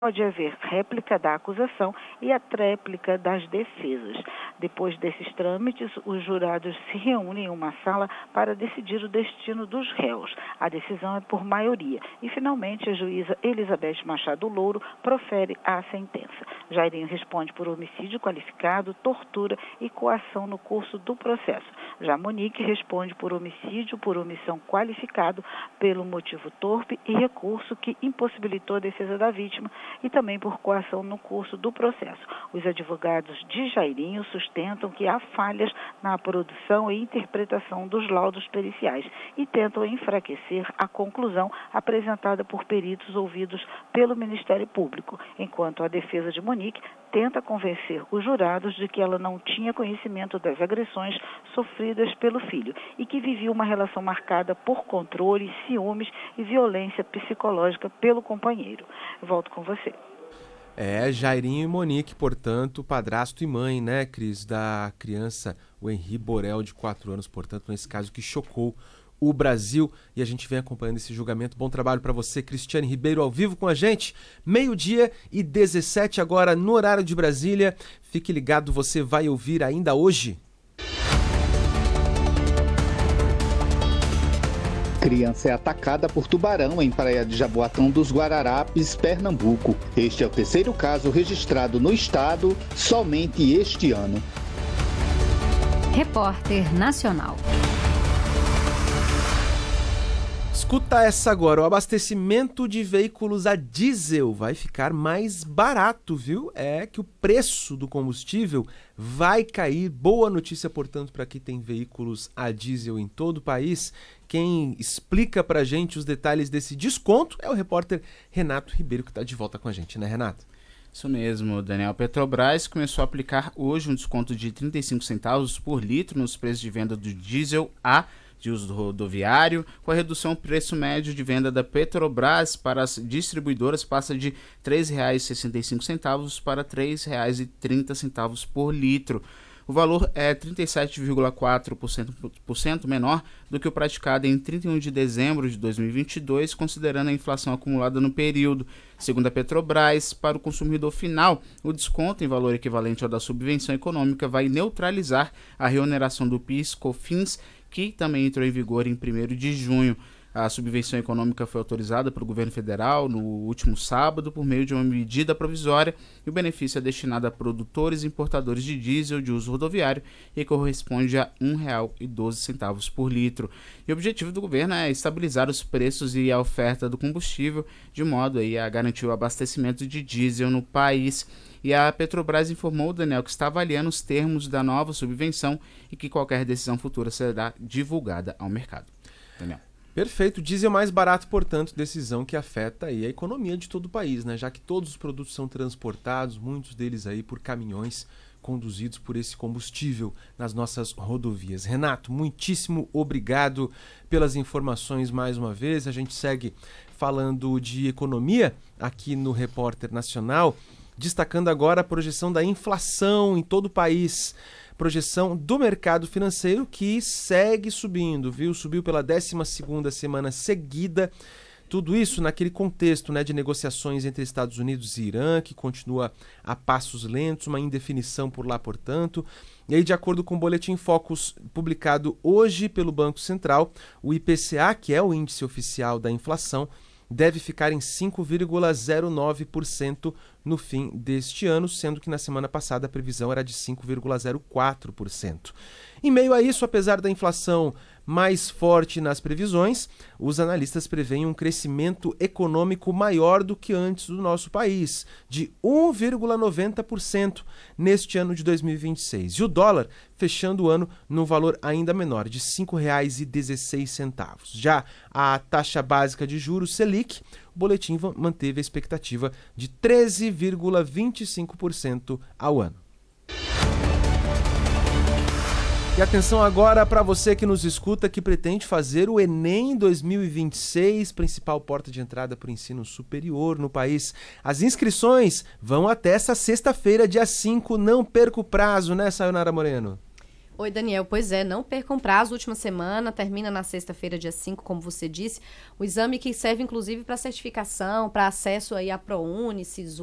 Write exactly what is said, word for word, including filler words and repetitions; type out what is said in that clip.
pode haver réplica da acusação e a tréplica das defesas. Depois desses trâmites, os jurados se reúnem em uma sala para decidir o destino dos réus. A decisão é por maioria e, finalmente, a juíza Elizabeth Machado Louro profere a sentença. Jairinho responde por homicídio qualificado, tortura e coação no curso do processo. Já Monique responde por homicídio por omissão qualificado pelo motivo torpe e recurso que impossibilitou a defesa da vítima e também por coação no curso do processo. Os advogados de Jairinho sustentam que há falhas na produção e interpretação dos laudos periciais e tentam enfraquecer a conclusão apresentada por peritos ouvidos pelo Ministério Público, enquanto a defesa de Monique tenta convencer os jurados de que ela não tinha conhecimento das agressões sofridas pelo filho e que vivia uma relação marcada por controle, ciúmes e violência psicológica pelo companheiro. Volto com você. É, Jairinho e Monique, portanto, padrasto e mãe, né, Cris, da criança, o Henri Borel, de quatro anos, portanto, nesse caso que chocou o Brasil, e a gente vem acompanhando esse julgamento. Bom trabalho para você, Cristiane Ribeiro, ao vivo com a gente, meio-dia e dezessete agora no horário de Brasília. Fique ligado, você vai ouvir ainda hoje. Criança é atacada por tubarão em Praia de Jaboatão dos Guararapes, Pernambuco. Este é o terceiro caso registrado no estado somente este ano. Repórter Nacional. Escuta essa agora, o abastecimento de veículos a diesel vai ficar mais barato, viu? É que o preço do combustível vai cair. Boa notícia, portanto, para quem tem veículos a diesel em todo o país. Quem explica pra gente os detalhes desse desconto é o repórter Renato Ribeiro, que está de volta com a gente, né, Renato? Isso mesmo, Daniel. Petrobras começou a aplicar hoje um desconto de trinta e cinco centavos por litro nos preços de venda do diesel A de uso rodoviário. Com a redução, o preço médio de venda da Petrobras para as distribuidoras passa de três reais e sessenta e cinco centavos para três reais e trinta centavos por litro. O valor é trinta e sete vírgula quatro por cento menor do que o praticado em trinta e um de dezembro de dois mil e vinte e dois, considerando a inflação acumulada no período. Segundo a Petrobras, para o consumidor final, o desconto em valor equivalente ao da subvenção econômica vai neutralizar a reoneração do PIS/COFINS, que também entrou em vigor em primeiro de junho. A subvenção econômica foi autorizada pelo governo federal no último sábado por meio de uma medida provisória e o benefício é destinado a produtores e importadores de diesel de uso rodoviário e corresponde a um real e doze centavos por litro. E o objetivo do governo é estabilizar os preços e a oferta do combustível de modo aí a garantir o abastecimento de diesel no país. E a Petrobras informou, Daniel, que está avaliando os termos da nova subvenção e que qualquer decisão futura será divulgada ao mercado. Daniel. Perfeito, diesel mais barato, portanto, decisão que afeta aí a economia de todo o país, né? Já que todos os produtos são transportados, muitos deles aí por caminhões conduzidos por esse combustível nas nossas rodovias. Renato, muitíssimo obrigado pelas informações mais uma vez. A gente segue falando de economia aqui no Repórter Nacional, destacando agora a projeção da inflação em todo o país. Projeção do mercado financeiro que segue subindo, viu? Subiu pela décima segunda semana seguida. Tudo isso naquele contexto, né, de negociações entre Estados Unidos e Irã, que continua a passos lentos, uma indefinição por lá, portanto. E aí, de acordo com o Boletim Focus publicado hoje pelo Banco Central, o I P C A, que é o índice oficial da inflação, deve ficar em cinco vírgula zero nove por cento no fim deste ano, sendo que na semana passada a previsão era de cinco vírgula zero quatro por cento. Em meio a isso, apesar da inflação mais forte nas previsões, os analistas preveem um crescimento econômico maior do que antes do nosso país, de um vírgula noventa por cento neste ano de dois mil e vinte e seis. E o dólar fechando o ano num valor ainda menor, de cinco reais e dezesseis centavos. Já a taxa básica de juros Selic, o boletim manteve a expectativa de treze vírgula vinte e cinco por cento ao ano. E atenção agora para você que nos escuta, que pretende fazer o Enem dois mil e vinte e seis, principal porta de entrada para o ensino superior no país. As inscrições vão até essa sexta-feira, dia cinco, não perca o prazo, né, Sayonara Moreno? Oi, Daniel. Pois é, não percam prazo, última semana, termina na sexta-feira, dia cinco, como você disse. O exame que serve, inclusive, para certificação, para acesso aí à ProUni, SISU,